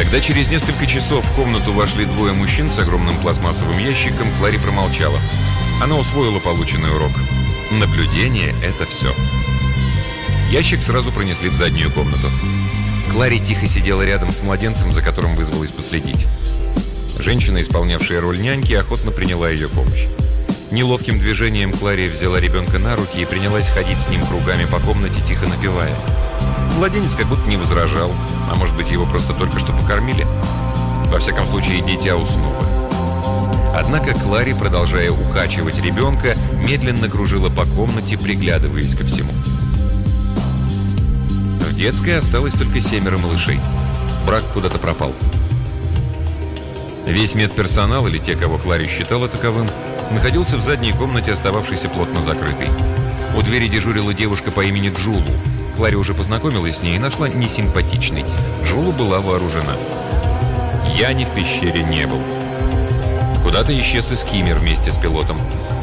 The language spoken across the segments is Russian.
Когда через несколько часов в комнату вошли двое мужчин с огромным пластмассовым ящиком, Клари промолчала. Она усвоила полученный урок. Наблюдение – это все. Ящик сразу пронесли в заднюю комнату. Клари тихо сидела рядом с младенцем, за которым вызвалась последить. Женщина, исполнявшая роль няньки, охотно приняла ее помощь. Неловким движением Клари взяла ребенка на руки и принялась ходить с ним кругами по комнате, тихо напевая. Младенец как будто не возражал, а может быть, его просто только что покормили. Во всяком случае, дитя уснуло. Однако Клари, продолжая укачивать ребенка, медленно кружила по комнате, приглядываясь ко всему. В детской осталось только 7 малышей. Брак куда-то пропал. Весь медперсонал, или те, кого Клари считала таковым, находился в задней комнате, остававшейся плотно закрытой. У двери дежурила девушка по имени Джулу. Клари уже познакомилась с ней и нашла несимпатичной. Джулу была вооружена. Яни в пещере не был. Куда-то исчез и скиммер вместе с пилотом.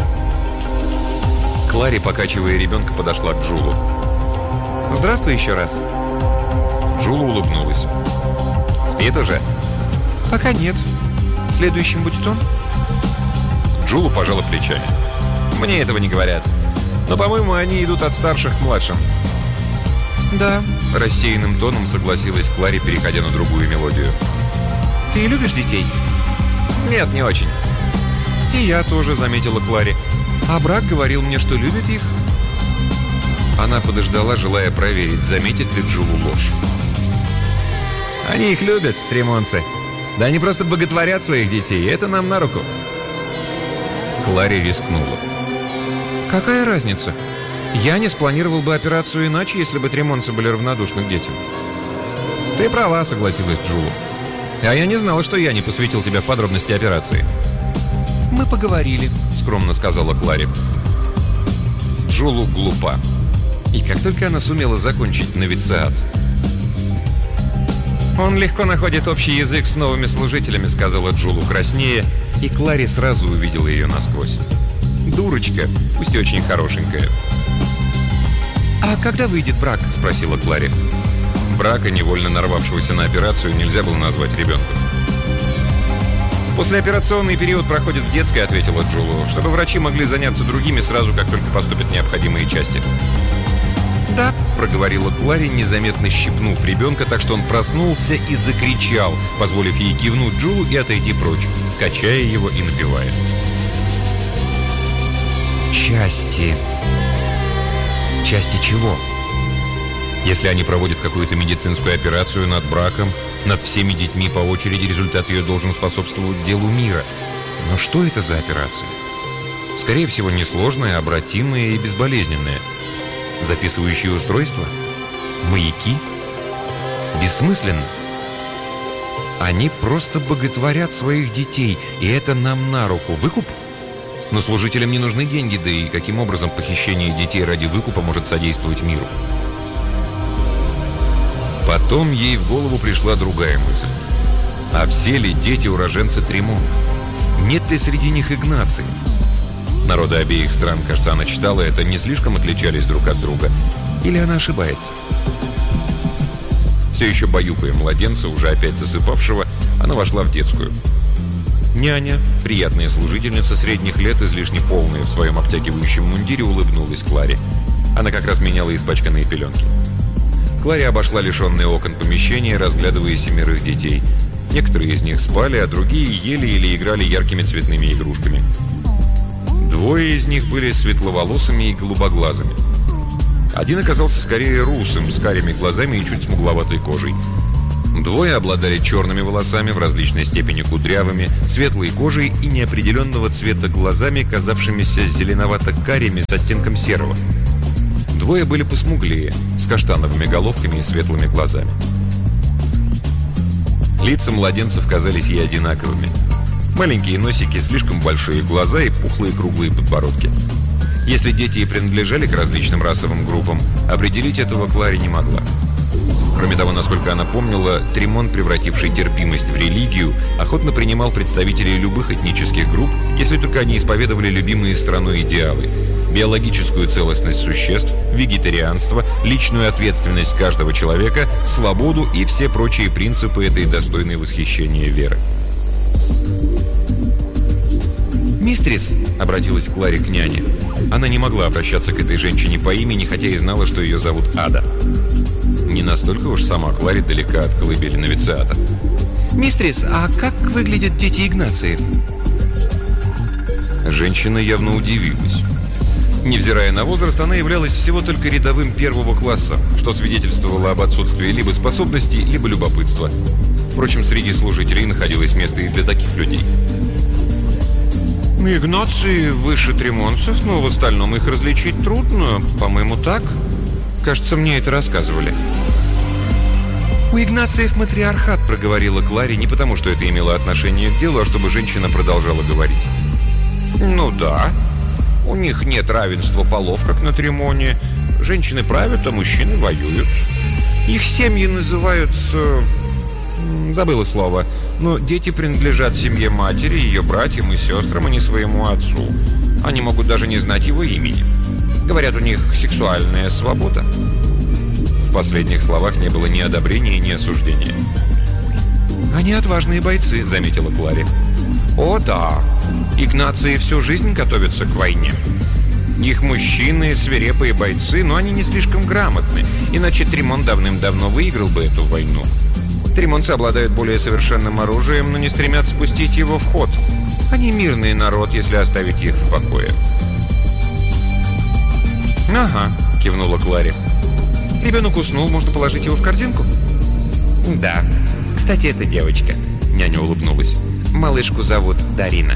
Клари, покачивая ребенка, подошла к Джулу. «Здравствуй еще раз». Джула улыбнулась. «Спит уже?» «Пока нет. Следующим будет он?» Джулу пожала плечами. «Мне этого не говорят. Но, по-моему, они идут от старших к младшим». «Да», – рассеянным тоном согласилась Клари, переходя на другую мелодию. «Ты любишь детей?» «Нет, не очень». «И я тоже», – заметила Клари. «А Брак говорил мне, что любит их». Она подождала, желая проверить, заметит ли Джулу ложь. «Они их любят, тремонцы. Да они просто боготворят своих детей, и это нам на руку». Клари рискнула. «Какая разница? Я не спланировал бы операцию иначе, если бы тремонцы были равнодушны к детям». «Ты права», — согласилась Джулу. «А я не знала, что я не посвятил тебя в подробности операции». «Мы поговорили», — скромно сказала Клари. Джулу глупа. И как только она сумела закончить новициат. «Он легко находит общий язык с новыми служителями», — сказала Джулу краснее, и Клари сразу увидела ее насквозь. Дурочка, пусть и очень хорошенькая. «А когда выйдет Брак?» — спросила Клари. Брака, невольно нарвавшегося на операцию, нельзя было назвать ребенком. «Послеоперационный период проходит в детской», — ответила Джулу, «чтобы врачи могли заняться другими сразу, как только поступят необходимые части». «Да», — проговорила Клари, незаметно щипнув ребенка, так что он проснулся и закричал, позволив ей кивнуть Джулу и отойти прочь, качая его и напевая. Части. Части чего? Если они проводят какую-то медицинскую операцию над Браком, над всеми детьми по очереди, результат ее должен способствовать делу мира. Но что это за операция? Скорее всего, несложная, обратимая и безболезненная. Записывающие устройства? Маяки? Бессмысленно. Они просто боготворят своих детей, и это нам на руку. Выкуп? Но служителям не нужны деньги, да и каким образом похищение детей ради выкупа может содействовать миру? Потом ей в голову пришла другая мысль. А все ли дети уроженцы Тремон? Нет ли среди них Игнаций? Народы обеих стран, кажется, она читала это, не слишком отличались друг от друга. Или она ошибается? Все еще баюкая младенца, уже опять засыпавшего, она вошла в детскую. Няня, приятная служительница средних лет, излишне полная в своем обтягивающем мундире, улыбнулась Кларе. Она как раз меняла испачканные пеленки. Клари обошла лишенные окон помещения, разглядывая 7 детей. Некоторые из них спали, а другие ели или играли яркими цветными игрушками. 2 из них были светловолосыми и голубоглазыми. Один оказался скорее русым, с карими глазами и чуть смугловатой кожей. 2 обладали черными волосами, в различной степени кудрявыми, светлой кожей и неопределенного цвета глазами, казавшимися зеленовато-карими с оттенком серого. 2 были посмуглее, с каштановыми головками и светлыми глазами. Лица младенцев казались ей одинаковыми. Маленькие носики, слишком большие глаза и пухлые круглые подбородки. Если дети и принадлежали к различным расовым группам, определить этого Клари не могла. Кроме того, насколько она помнила, Тремон, превративший терпимость в религию, охотно принимал представителей любых этнических групп, если только они исповедовали любимые страной идеалы. биологическую целостность существ, вегетарианство, личную ответственность каждого человека, свободу и все прочие принципы этой достойной восхищения веры. «Мистрис», — обратилась Клари к няне. Она не могла обращаться к этой женщине по имени, хотя и знала, что ее зовут Ада. Не настолько уж сама Клари далека от колыбели новициата. «Мистрис, а как выглядят дети Игнациев?» Женщина явно удивилась. Невзирая на возраст, она являлась всего только рядовым первого класса, что свидетельствовало об отсутствии либо способностей, либо любопытства. Впрочем, среди служителей находилось место и для таких людей. «Игнации выше тремонцев, но в остальном их различить трудно, по-моему, так? Кажется, мне это рассказывали». «У Игнациев матриархат», — проговорила Клари, не потому, что это имело отношение к делу, а чтобы женщина продолжала говорить. «Ну да. У них нет равенства полов, как на Тремоне. Женщины правят, а мужчины воюют. Их семьи называются... забыла слово. Но дети принадлежат семье матери, ее братьям и сестрам, а не своему отцу. Они могут даже не знать его имени. Говорят, у них сексуальная свобода». В последних словах не было ни одобрения, ни осуждения. «Они отважные бойцы», — заметила Клари. «О, да. Игнации всю жизнь готовятся к войне. Их мужчины — свирепые бойцы, но они не слишком грамотны, иначе Тремон давным-давно выиграл бы эту войну. Тремонцы обладают более совершенным оружием, но не стремятся спустить его в ход. Они мирный народ, если оставить их в покое». «Ага», — кивнула Клари. «Ребенок уснул, можно положить его в корзинку?» «Да. Кстати, это девочка», — няня улыбнулась. «Малышку зовут Дарина».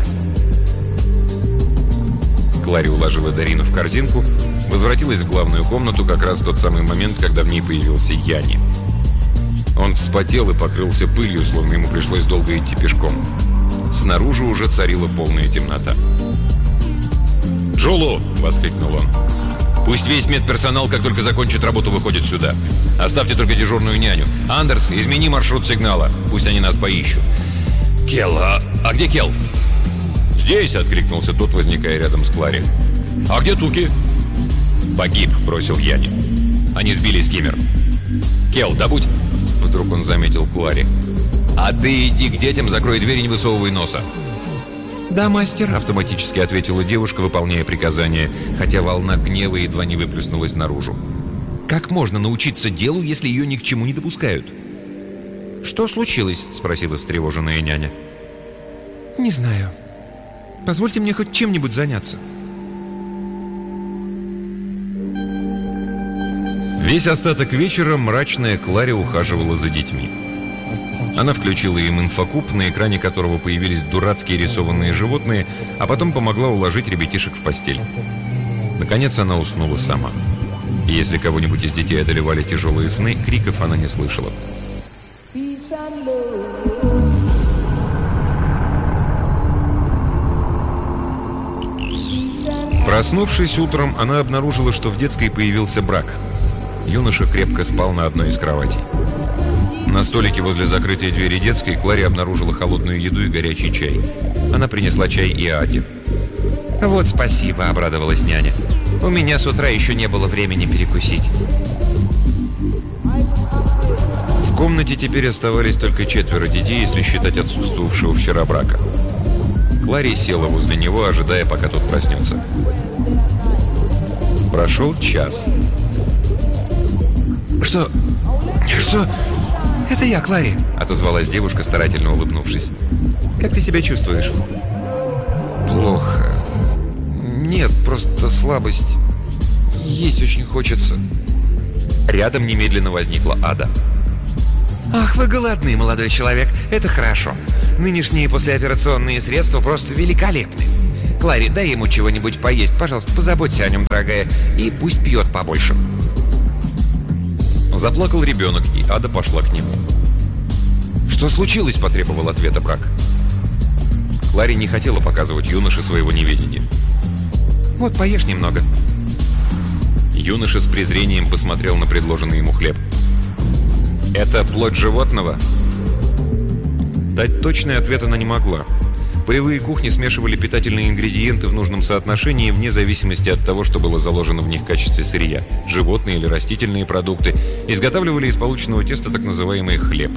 Клари уложила Дарину в корзинку, возвратилась в главную комнату как раз в тот самый момент, когда в ней появился Яни. Он вспотел и покрылся пылью, словно ему пришлось долго идти пешком. Снаружи уже царила полная темнота. «Джулу!» — воскликнул он. «Пусть весь медперсонал, как только закончит работу, выходит сюда. Оставьте только дежурную няню. Андерс, измени маршрут сигнала. Пусть они нас поищут». «Келл, а где Келл?» «Здесь!» — откликнулся тот, возникая рядом с Клари. «А где Туки?» «Погиб», — бросил Яни. «Они сбили скиммер». «Келл, добудь!» — вдруг он заметил Клари. «А ты иди к детям, закрой дверь и не высовывай носа». «Да, мастер», — автоматически ответила девушка, выполняя приказание, хотя волна гнева едва не выплеснулась наружу. «Как можно научиться делу, если ее ни к чему не допускают?» «Что случилось?» — спросила встревоженная няня. «Не знаю. Позвольте мне хоть чем-нибудь заняться». Весь остаток вечера мрачная Клари ухаживала за детьми. Она включила им инфокуб, на экране которого появились дурацкие рисованные животные, а потом помогла уложить ребятишек в постель. Наконец она уснула сама. И если кого-нибудь из детей одолевали тяжелые сны, криков она не слышала. Проснувшись утром, она обнаружила, что в детской появился брак. Юноша крепко спал на одной из кроватей. На столике возле закрытой двери детской Клари обнаружила холодную еду и горячий чай. Она принесла чай и Аде. «Вот спасибо», — обрадовалась няня. «У меня с утра еще не было времени перекусить». В комнате теперь оставались только 4 детей, если считать отсутствовавшего вчера брака. Клари села возле него, ожидая, пока тот проснется. Прошел час. «Что? Это я, Клари», — отозвалась девушка, старательно улыбнувшись. «Как ты себя чувствуешь?» «Плохо. Нет, просто слабость. Есть очень хочется». Рядом немедленно возникла Ада. «Ах, вы голодны, молодой человек. Это хорошо. Нынешние послеоперационные средства просто великолепны. Клари, дай ему чего-нибудь поесть. Пожалуйста, позаботься о нем, дорогая. И пусть пьет побольше». Заплакал ребенок, и Ада пошла к нему. «Что случилось?» – потребовал ответа брак. Клари не хотела показывать юноше своего неведения. «Вот, поешь немного». Юноша с презрением посмотрел на предложенный ему хлеб. «Это плоть животного?» Дать точный ответ она не могла. Полевые кухни смешивали питательные ингредиенты в нужном соотношении вне зависимости от того, что было заложено в них в качестве сырья – животные или растительные продукты. Изготавливали из полученного теста так называемый хлеб.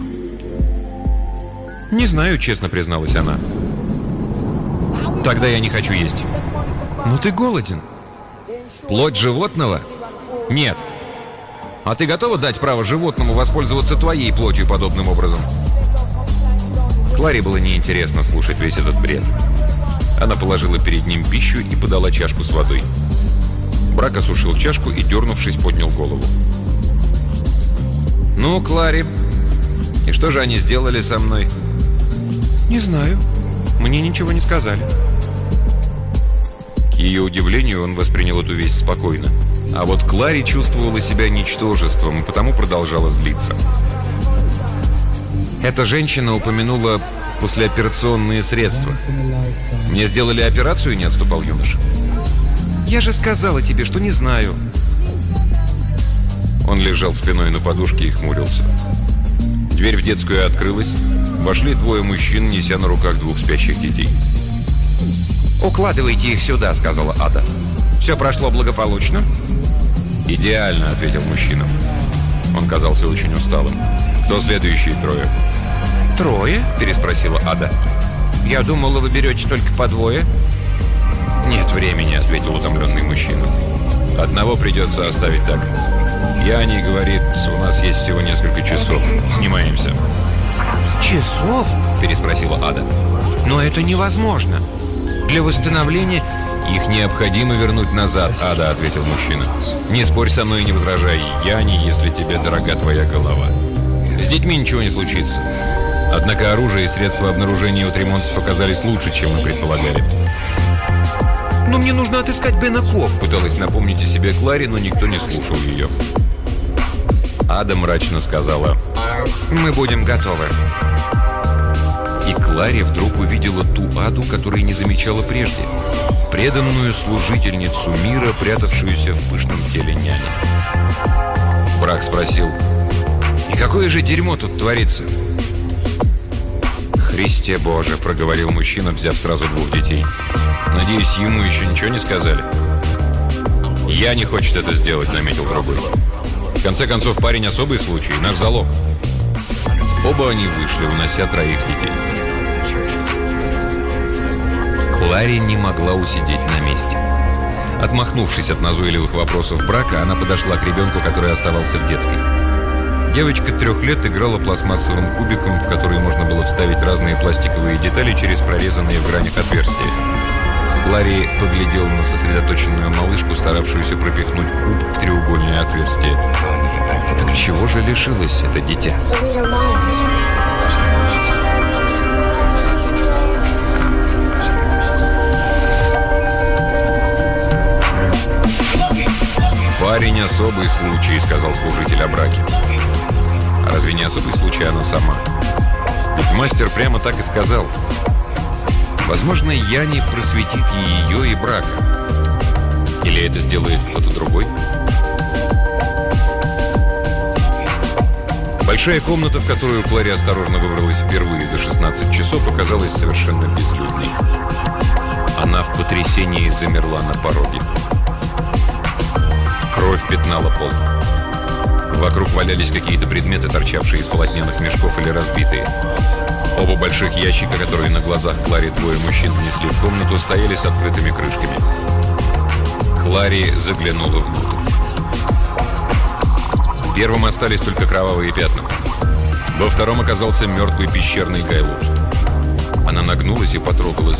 «Не знаю», – честно призналась она. «Тогда я не хочу есть». «Но ты голоден». «Плоть животного? Нет». «А ты готова дать право животному воспользоваться твоей плотью подобным образом?» Кларе было неинтересно слушать весь этот бред. Она положила перед ним пищу и подала чашку с водой. Брак осушил чашку и, дернувшись, поднял голову. «Ну, Клари, и что же они сделали со мной?» «Не знаю. Мне ничего не сказали». К ее удивлению, он воспринял эту весть спокойно. А вот Клари чувствовала себя ничтожеством и потому продолжала злиться. Эта женщина упомянула послеоперационные средства. «Мне сделали операцию?» — не отступал юноша. «Я же сказала тебе, что не знаю». Он лежал спиной на подушке и хмурился. Дверь в детскую открылась. Вошли двое мужчин, неся на руках двух спящих детей. «Укладывайте их сюда», — сказала Ада. «Все прошло благополучно?» «Идеально», — ответил мужчина. Он казался очень усталым. «Кто следующие трое?» «Трое?» — переспросила Ада. «Я думала, вы берете только по двое». «Нет времени», — ответил утомленный мужчина. «Одного придется оставить так. Яни говорит, у нас есть всего несколько часов. Снимаемся». «Часов?» — переспросила Ада. «Но это невозможно. Для восстановления...» «Их необходимо вернуть назад», — Ада ответил мужчина. «Не спорь со мной и не возражай, Яни, если тебе дорога твоя голова. С детьми ничего не случится. Однако оружие и средства обнаружения у тремонцев оказались лучше, чем мы предполагали». «Но мне нужно отыскать Бена Ков», — пыталась напомнить о себе Клари, но никто не слушал ее. Ада мрачно сказала: «Мы будем готовы». И Клари вдруг увидела ту Аду, которую не замечала прежде. Преданную служительницу мира, прятавшуюся в пышном теле няни. Брак спросил: «И какое же дерьмо тут творится?» «Христе Боже», — проговорил мужчина, взяв сразу двух детей. «Надеюсь, ему еще ничего не сказали?» «Я не хочет это сделать», — заметил другой. «В конце концов, парень особый случай, наш залог». Оба они вышли, унося троих детей. Клари не могла усидеть на месте. Отмахнувшись от назойливых вопросов брака, она подошла к ребенку, который оставался в детской. Девочка 3 лет играла пластмассовым кубиком, в который можно было вставить разные пластиковые детали через прорезанные в гранях отверстия. Клари поглядел на сосредоточенную малышку, старавшуюся пропихнуть куб в треугольное отверстие. Так чего же лишилось это дитя? «Парень — особый случай», — сказал служитель о браке. А разве не особый случай она сама? Ведь мастер прямо так и сказал. Возможно, Яни просветит и ее, и брак. Или это сделает кто-то другой? Большая комната, в которую Клари осторожно выбралась впервые за 16 часов, оказалась совершенно безлюдной. Она в потрясении замерла на пороге. Кровь пятнала пол. Вокруг валялись какие-то предметы, торчавшие из полотняных мешков или разбитые. Оба больших ящика, которые на глазах Клари двое мужчин внесли в комнату, стояли с открытыми крышками. Клари заглянула внутрь. В первом остались только кровавые пятна. Во втором оказался мертвый пещерный гайлут. Она нагнулась и потрогала